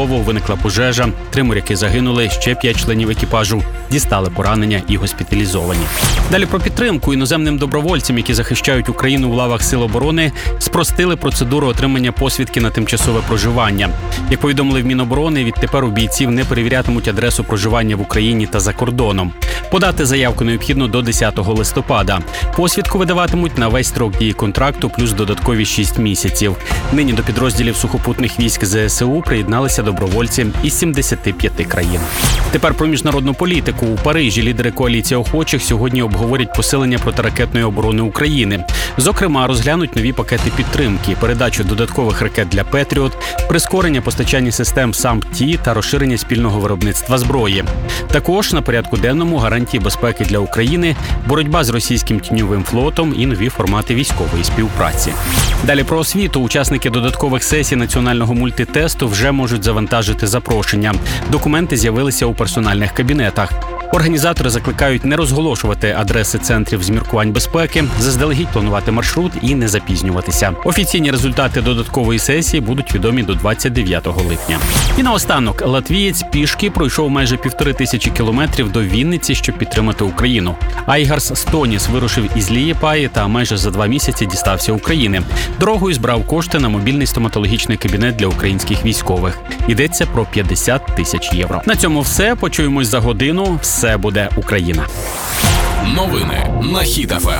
Знову виникла пожежа. 3 моряки загинули, ще 5 членів екіпажу дістали поранення і госпіталізовані. Далі про підтримку. Іноземним добровольцям, які захищають Україну в лавах Сил оборони, спростили процедуру отримання посвідки на тимчасове проживання. Як повідомили в Міноборони, відтепер у бійців не перевірятимуть адресу проживання в Україні та за кордоном. Подати заявку необхідно до 10 листопада. Посвідку видаватимуть на весь строк дії контракту плюс додаткові 6 місяців. Нині до підрозділів сухопутних військ ЗСУ приєдналися добровольці із 75 країн. Тепер про міжнародну політику. У Парижі лідери коаліції охочих сьогодні обговорять посилення протиракетної оборони України. Зокрема, розглянуть нові пакети підтримки, передачу додаткових ракет для «Петріот», прискорення постачання систем САМП-Т та розширення спільного виробництва зброї. Також на порядку денному гарантії безпеки для України, боротьба з російським тіньовим флотом і нові формати військової співпраці. Далі про освіту. Учасники додаткових сесій національного мультитесту вже можуть завантажити запрошення. Документи з'явилися у персональних кабінетах. Організатори закликають не розголошувати адреси центрів з міркувань безпеки, заздалегідь планувати маршрут і не запізнюватися. Офіційні результати додаткової сесії будуть відомі до 29 липня. І наостанок, латвієць пішки пройшов майже 1500 кілометрів до Вінниці, щоб підтримати Україну. Айгарс Стоніс вирушив із Лієпаї та майже за 2 місяці дістався України. Дорогою збрав кошти на мобільний стоматологічний кабінет для українських військових. Йдеться про 50 тисяч євро. На цьому все. Почуємось за годину. Все буде Україна. Новини на Хіт ФМ.